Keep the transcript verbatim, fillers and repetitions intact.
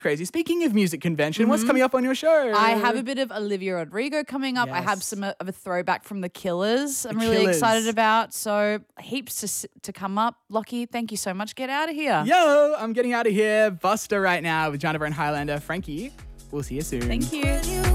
Crazy. Speaking of music convention, what's coming up on your show? I have a bit of Olivia Rodrigo coming up. I have Yes. some uh, of a throwback from The Killers I'm The really Killers. excited about. So heaps to, s- to come up. Lockie, thank you so much. Get out of here. Yo, I'm getting out of here. Buster right now with Jonathan and Highlander. Frankie, we'll see you soon. Thank you.